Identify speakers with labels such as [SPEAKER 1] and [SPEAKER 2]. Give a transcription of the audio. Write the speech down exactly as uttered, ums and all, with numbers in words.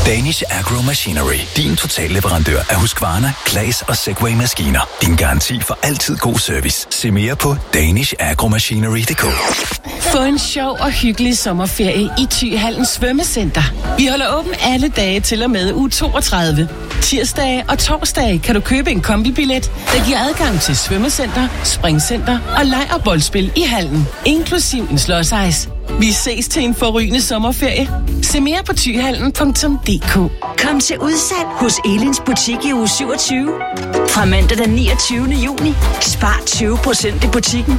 [SPEAKER 1] Danish Agro Machinery. Din total leverandør af Husqvarna, Claas og Segway-maskiner. Din garanti for altid god service. Se mere på danish agro machinery punktum d k.
[SPEAKER 2] Få en sjov og hyggelig sommerferie i Thyhallen Svømmecenter. Vi holder åben alle dage til og med uge toogtredive. Tirsdage og torsdage kan du købe en kombibillet, der giver adgang til svømmecenter, springcenter og leg- og boldspil i hallen, inklusiv en slåsejs. Vi ses til en forrygende sommerferie. Se mere på thyhallen punktum d k.
[SPEAKER 3] Kom til udsalg hos Elins butik i uge syvogtyve. Fra mandag den niogtyvende juni. Spar tyve procent i butikken.